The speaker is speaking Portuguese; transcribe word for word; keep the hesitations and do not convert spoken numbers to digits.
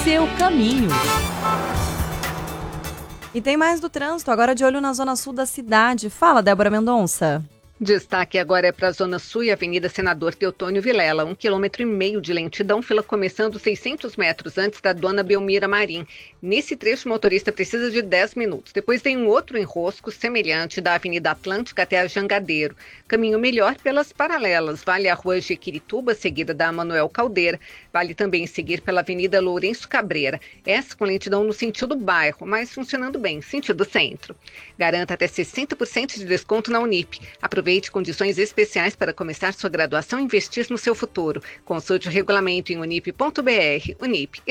seu caminho. E tem mais do trânsito, agora de olho na zona sul da cidade. Fala, Débora Mendonça. Destaque agora é para a Zona Sul e Avenida Senador Teotônio Vilela, um quilômetro e meio de lentidão, fila começando seiscentos metros antes da Dona Belmira Marim. Nesse trecho, o motorista precisa de dez minutos. Depois tem um outro enrosco semelhante da Avenida Atlântica até a Jangadeiro. Caminho melhor pelas paralelas. Vale a Rua Jequirituba, seguida da Manuel Caldeira. Vale também seguir pela Avenida Lourenço Cabreira. Essa com lentidão no sentido bairro, mas funcionando bem, sentido centro. Garanta até sessenta por cento de desconto na Unip. Aproveite condições especiais para começar sua graduação e investir no seu futuro. Consulte o regulamento em unip ponto br. Unip.